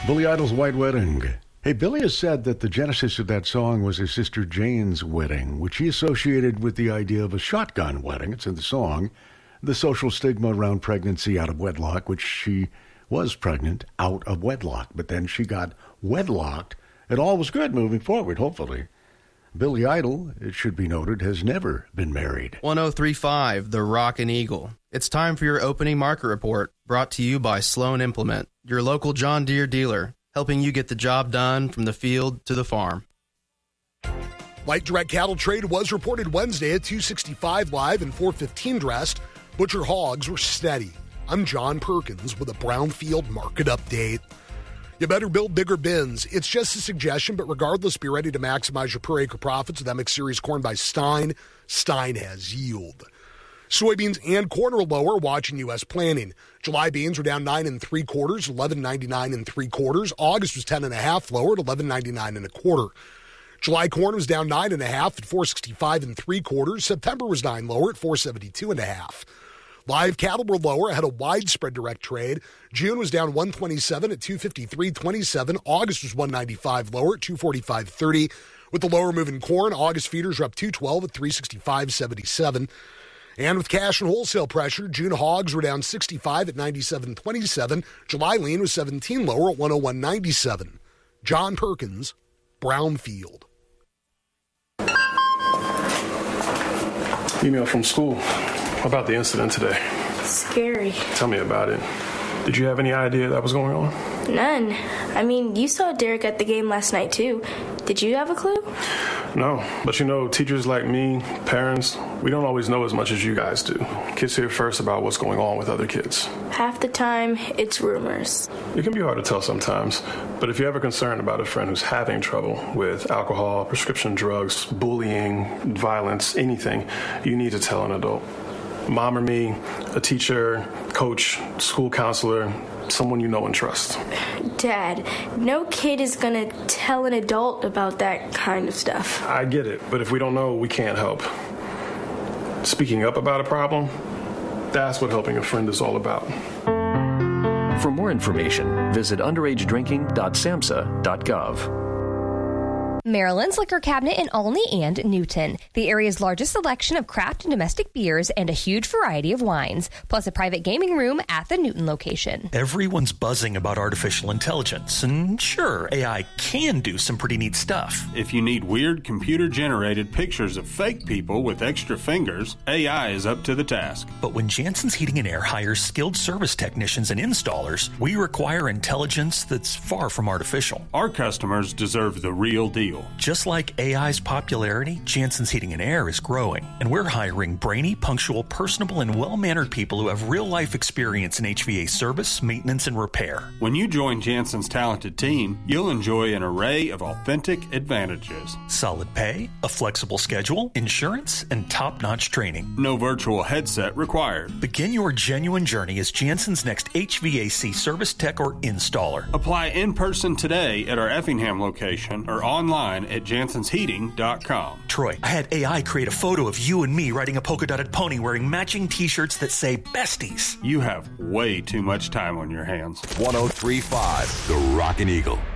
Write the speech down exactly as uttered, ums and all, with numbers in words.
Billy Idol's White Wedding. Hey, Billy has said that the genesis of that song was his sister Jane's wedding, which he associated with the idea of a shotgun wedding. It's in the song. The social stigma around pregnancy out of wedlock, which she was pregnant out of wedlock, but then she got wedlocked. It all was good moving forward, hopefully. Billy Idol, it should be noted, has never been married. one oh three point five, The Rockin' Eagle. It's time for your opening market report, brought to you by Sloan Implement, your local John Deere dealer, helping you get the job done from the field to the farm. Light direct cattle trade was reported Wednesday at two sixty-five live and four fifteen dressed. Butcher hogs were steady. I'm John Perkins with a Brownfield market update. You better build bigger bins. It's just a suggestion, but regardless, be ready to maximize your per acre profits with M X Series corn by Stein. Stein has yield. Soybeans and corn are lower, watching U S planting. July beans were down nine and three quarters, eleven ninety-nine and three quarters. August was ten and a half lower at eleven ninety-nine and a quarter. July corn was down nine and a half at four sixty-five and three quarters. September was nine lower at four seventy-two and a half. Live cattle were lower ahead of widespread direct trade. June was down one twenty-seven at two fifty-three twenty-seven. August was one ninety-five lower at two forty-five thirty. With the lower moving corn, August feeders are up two twelve at three sixty-five seventy-seven. And with cash and wholesale pressure, June hogs were down sixty-five at ninety-seven twenty-seven. July lean was seventeen lower at one oh one ninety-seven. John Perkins, Brownfield. Email from school. How about the incident today? Scary. Tell me about it. Did you have any idea that was going on? None. I mean, you saw Derek at the game last night, too. Did you have a clue? No, but you know, teachers like me, parents, we don't always know as much as you guys do. Kids hear first about what's going on with other kids. Half the time, it's rumors. It can be hard to tell sometimes, but if you're ever concerned about a friend who's having trouble with alcohol, prescription drugs, bullying, violence, anything, you need to tell an adult. Mom or me, a teacher, coach, school counselor, someone you know and trust. Dad, no kid is going to tell an adult about that kind of stuff. I get it, but if we don't know, we can't help. Speaking up about a problem, that's what helping a friend is all about. For more information, visit underage drinking dot samhsa dot gov. Maryland's Liquor Cabinet in Olney and Newton, the area's largest selection of craft and domestic beers and a huge variety of wines, plus a private gaming room at the Newton location. Everyone's buzzing about artificial intelligence, and sure, A I can do some pretty neat stuff. If you need weird computer-generated pictures of fake people with extra fingers, A I is up to the task. But when Jansen's Heating and Air hires skilled service technicians and installers, we require intelligence that's far from artificial. Our customers deserve the real deal. Just like A I's popularity, Jansen's Heating and Air is growing, and we're hiring brainy, punctual, personable, and well-mannered people who have real-life experience in H V A service, maintenance, and repair. When you join Jansen's talented team, you'll enjoy an array of authentic advantages. Solid pay, a flexible schedule, insurance, and top-notch training. No virtual headset required. Begin your genuine journey as Jansen's next H V A C service tech or installer. Apply in person today at our Effingham location or online at jansons heating dot com. Troy, I had A I create a photo of you and me riding a polka-dotted pony wearing matching t-shirts that say besties. You have way too much time on your hands. one oh three point five, The Rockin' Eagle.